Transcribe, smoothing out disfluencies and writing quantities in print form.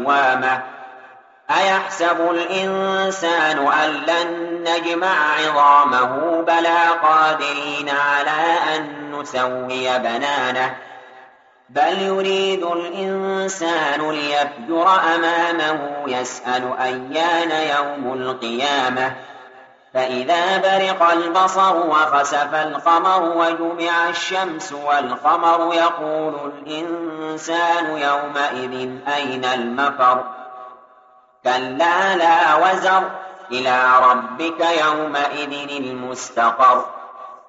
قوامة أيحسب الإنسان أن لن نجمع عظامه بلى قادرين على أن نسوي بنانه بل يريد الإنسان ليفجر أمامه يسأل أيان يوم القيامة فإذا برق البصر وخسف القمر وجمع الشمس والقمر يقول الإنسان يومئذ أين المفر كلا لا وزر إلى ربك يومئذ المستقر